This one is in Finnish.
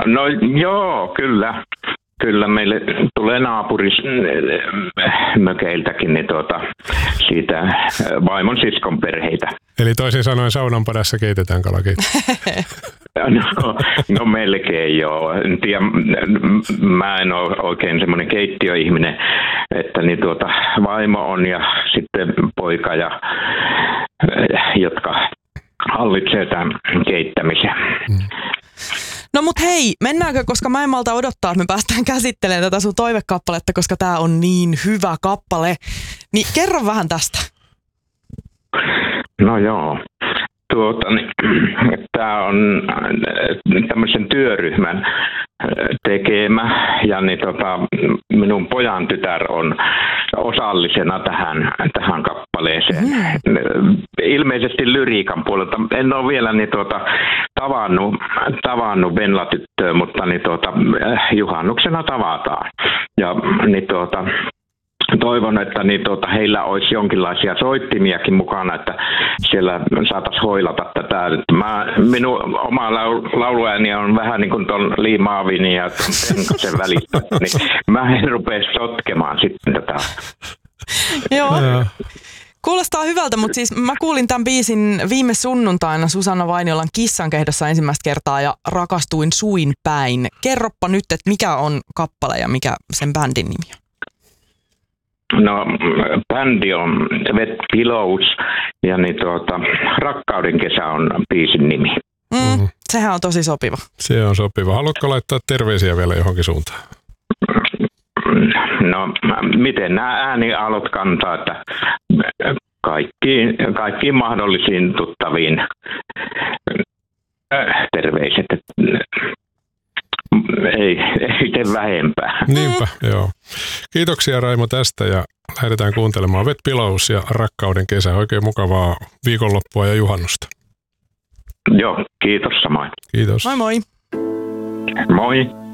No joo, kyllä. Kyllä meille tulee naapurismökeiltäkin niin siitä vaimon siskon perheitä. Eli toisin sanoen saunan padassa keitetään kalakeitto. No melkein joo. En tiedä, mä en ole oikein semmoinen keittiöihminen, että niin vaimo on ja sitten poika, jotka hallitsee tämän keittämisen. No mut hei, mennäänkö, koska mä en malta odottaa, että me päästään käsittelemään tätä sun toivekappaletta, koska tää on niin hyvä kappale. Niin kerro vähän tästä. No joo. Tämä on tämmöisen työryhmän tekemä ja niin minun pojan tytär on osallisena tähän kappaleeseen. Ilmeisesti lyriikan puolelta. En ole vielä niin tavannut Venla-tyttöä, mutta niin juhannuksena tavataan. Ja niin toivon, että niin heillä olisi jonkinlaisia soittimiakin mukana, että siellä saataisiin hoilata tätä. Minun oma lauluääni on vähän niin kuin tuon Lee Marvinin ja Tenkosen välistä, niin mä en rupea sotkemaan sitten tätä. Joo. Kuulostaa hyvältä, mutta siis mä kuulin tämän biisin viime sunnuntaina Susanna Vainiolan Kissankehdossa ensimmäistä kertaa ja rakastuin suin päin. Kerroppa nyt, että mikä on kappale ja mikä sen bändin nimi on? No, bändi on Wet Pillows ja niin Rakkauden kesä on biisin nimi. Sehän on tosi sopiva. Se on sopiva. Haluatko laittaa terveisiä vielä johonkin suuntaan? No, miten nämä ääniaallot kantaa, että kaikkiin mahdollisiin tuttaviin terveiset. Ei tee vähempää. Niinpä, joo. Kiitoksia Raimo tästä ja lähdetään kuuntelemaan Wet Pillows ja Rakkauden kesä. Oikein mukavaa viikonloppua ja juhannusta. Joo, kiitos samoin. Kiitos. Moi moi. Moi.